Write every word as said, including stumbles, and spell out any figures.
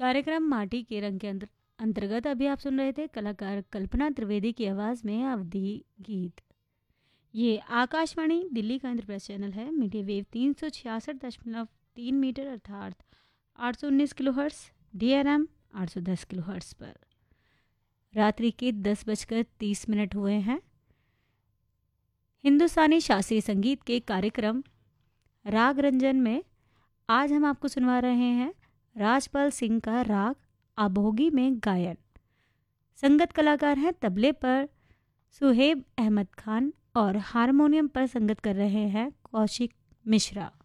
कार्यक्रम माटी के रंग के अंतर अंतर्गत अभी आप सुन रहे थे कलाकार कल्पना त्रिवेदी की आवाज़ में अवधि गीत। ये आकाशवाणी दिल्ली का इंद्रप्रस्थ चैनल है। मीडिया वेव तीन सौ छियासठ दशमलव तीन मीटर अर्थात आठ सौ उन्नीस kilo hertz, D R M आठ सौ दस किलो हर्ट्स पर रात्रि के दस बजकर तीस मिनट हुए हैं। हिंदुस्तानी शास्त्रीय संगीत के कार्यक्रम राग रंजन में आज हम आपको सुनवा रहे हैं राजपाल सिंह का राग आबोगी में गायन। संगत कलाकार हैं तबले पर सुहेब अहमद खान और हारमोनियम पर संगत कर रहे हैं कौशिक मिश्रा।